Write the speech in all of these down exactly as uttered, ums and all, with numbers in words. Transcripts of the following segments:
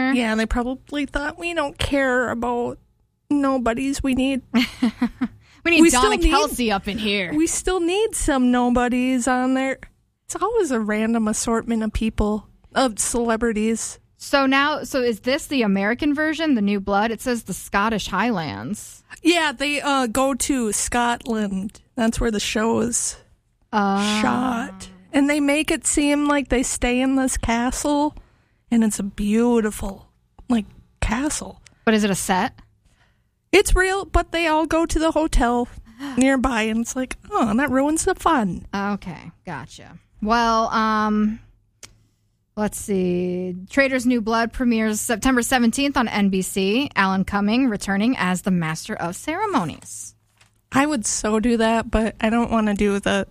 there. Yeah, they probably thought, we don't care about nobodies. We need... we need we Donna need, Kelsey up in here. We still need some nobodies on there. It's always a random assortment of people, of celebrities. So now, so is this the American version, the New Blood? It says the Scottish Highlands. Yeah, they uh, go to Scotland. That's where the show is Uh, shot. And they make it seem like they stay in this castle, and it's a beautiful, like, castle. But is it a set? It's real, but they all go to the hotel nearby, and it's like, oh, that ruins the fun. Okay, gotcha. Well, um, let's see. Trader's New Blood premieres September seventeenth on N B C. Alan Cumming returning as the Master of Ceremonies. I would so do that, but I don't want to do the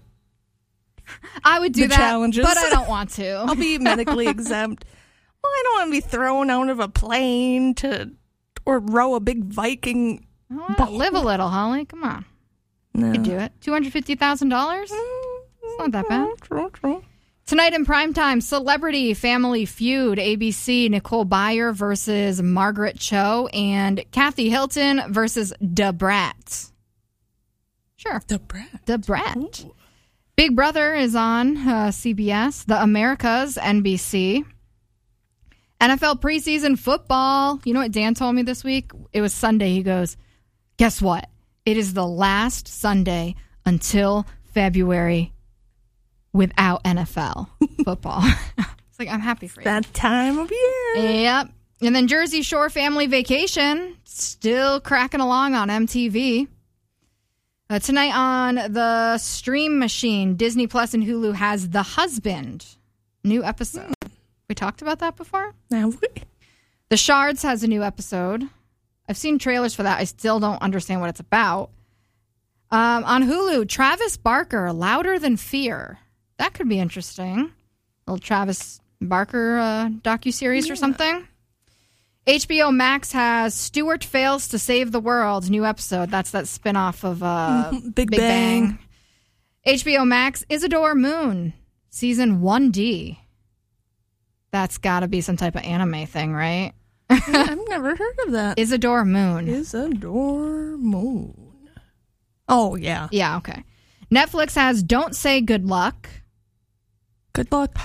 I would do the that, challenges. but I don't want to. I'll be medically exempt. Well, I don't want to be thrown out of a plane to or row a big Viking Oh, boat. live a little, Holly. Come on. No. You could do it. two hundred fifty thousand dollars? It's not that bad. True, true. Tonight in primetime, Celebrity Family Feud, A B C, Nicole Byer versus Margaret Cho, and Kathy Hilton versus Da Brat. Sure. The brat. Da Brat. Big Brother is on uh, C B S, The Americas, N B C. N F L preseason football. You know what Dan told me this week? It was Sunday. He goes, guess what? It is the last Sunday until February without N F L football. It's like, I'm happy for you. That time of year. Yep. And then Jersey Shore Family Vacation, still cracking along on M T V. Uh, tonight on the Stream Machine, Disney Plus and Hulu has The Husband. New episode. We talked about that before? Now we. The Shards has a new episode. I've seen trailers for that. I still don't understand what it's about. Um, on Hulu, Travis Barker, Louder Than Fear. That could be interesting. A little Travis Barker uh, docuseries yeah. or something. H B O Max has Stewart Fails to Save the World. New episode. That's that spinoff of uh, Big, Big Bang. Bang. H B O Max, Isadora Moon, season one D. That's got to be some type of anime thing, right? I've never heard of that. Isadora Moon. Isadora Moon. Oh, yeah. Yeah, okay. Netflix has Don't Say Good Luck. Good luck.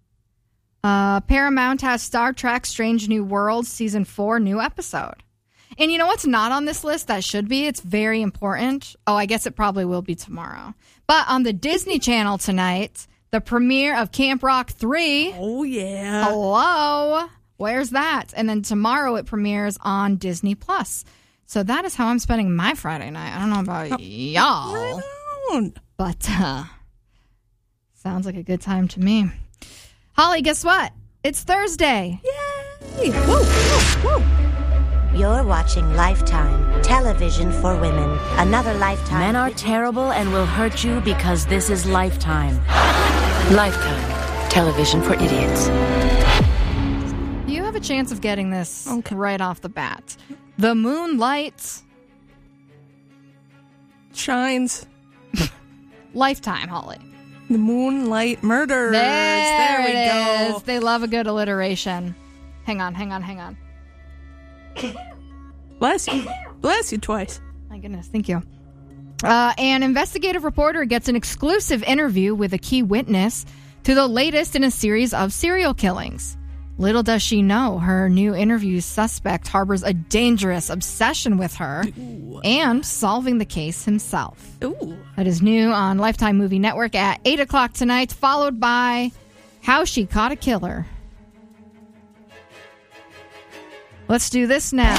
Uh, Paramount has Star Trek Strange New Worlds Season four new episode. And you know what's not on this list that should be? It's very important. Oh, I guess it probably will be tomorrow. But on the Disney Channel tonight, the premiere of Camp Rock three. Oh, yeah. Hello. Where's that? And then tomorrow it premieres on Disney Plus. So that is how I'm spending my Friday night. I don't know about oh, y'all. Right on. But uh, sounds like a good time to me. Holly, guess what? It's Thursday. Yay! Whoa, whoa, whoa. You're watching Lifetime, television for women. Another Lifetime. Men are terrible and will hurt you because this is Lifetime. Lifetime, television for idiots. You have a chance of getting this okay. right off the bat. The Moonlight shines. Lifetime, Holly. The Moonlight Murders. There, there we it go. Is. They love a good alliteration. Hang on, hang on, hang on. Bless you. Bless you twice. My goodness, thank you. Uh, an investigative reporter gets an exclusive interview with a key witness to the latest in a series of serial killings. Little does she know, her new interview suspect harbors a dangerous obsession with her Ooh. and solving the case himself. Ooh. That is new on Lifetime Movie Network at eight o'clock tonight, followed by How She Caught a Killer. Let's do this now.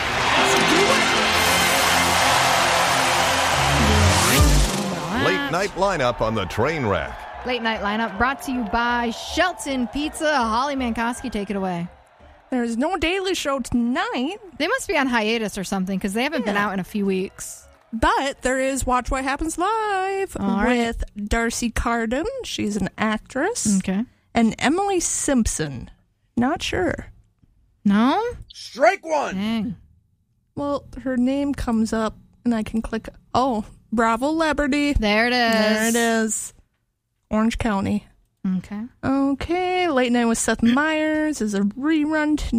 Late night lineup on the train wreck. Late night lineup brought to you by Shelton Pizza. Holly Mankoski, take it away. There's no Daily Show tonight. They must be on hiatus or something because they haven't yeah. been out in a few weeks. But there is Watch What Happens Live All with right. Darcy Carden. She's an actress. Okay. And Emily Simpson. Not sure. No? Strike one. Dang. Well, her name comes up and I can click. Oh, Bravo Liberty. There it is. There it is. Orange County. Okay. Okay. Late Night with Seth Meyers is a rerun tonight.